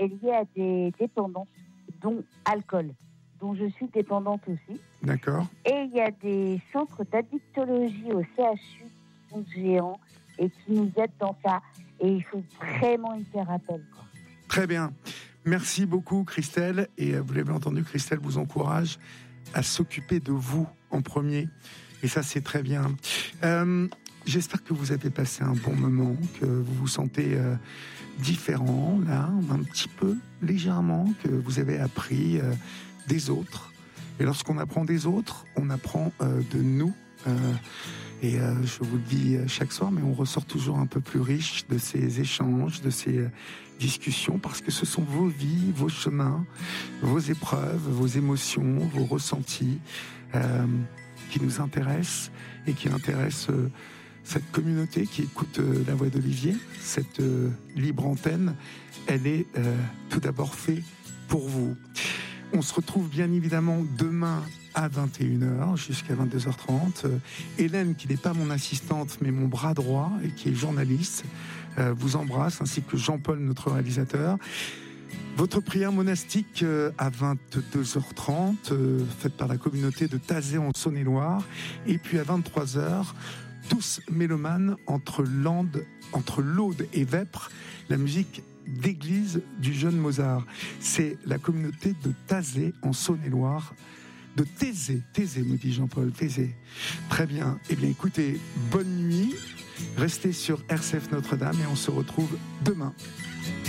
est liée à des dépendances, dont alcool, dont je suis dépendante aussi. D'accord. Et il y a des centres d'addictologie au CHU qui sont géants et qui nous aident dans ça. Et il faut vraiment y faire appel, quoi. Très bien. Merci beaucoup, Christelle. Et vous l'avez entendu, Christelle vous encourage à s'occuper de vous en premier. Et ça, c'est très bien. J'espère que vous avez passé un bon moment, que vous vous sentez différent, là, un petit peu, légèrement, que vous avez appris des autres. Et lorsqu'on apprend des autres, on apprend de nous. Et je vous le dis chaque soir, mais on ressort toujours un peu plus riche de ces échanges, de ces discussions, parce que ce sont vos vies, vos chemins, vos épreuves, vos émotions, vos ressentis qui nous intéressent et qui intéressent cette communauté qui écoute la voix d'Olivier. Cette libre antenne, elle est tout d'abord faite pour vous. On se retrouve bien évidemment demain à 21h jusqu'à 22h30. Hélène, qui n'est pas mon assistante mais mon bras droit et qui est journaliste, vous embrasse, ainsi que Jean-Paul, notre réalisateur. Votre prière monastique à 22h30, faite par la communauté de Tazé en Saône-et-Loire. Et puis à 23h, tous mélomanes entre l'Aude et Vêpres, la musique d'église du jeune Mozart. C'est la communauté de Tazé en Saône-et-Loire. De Thésée, me dit Jean-Paul, Thésée. Très bien. Eh bien, écoutez, bonne nuit. Restez sur RCF Notre-Dame et on se retrouve demain.